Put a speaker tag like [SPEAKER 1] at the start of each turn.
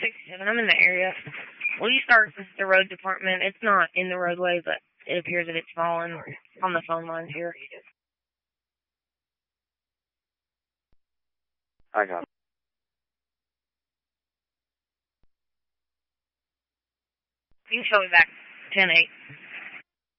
[SPEAKER 1] 67. I'm in the area. Will you start the road department? It's not in the roadway, but it appears that it's fallen on the phone lines here.
[SPEAKER 2] I got it.
[SPEAKER 1] You can show me back 10-8.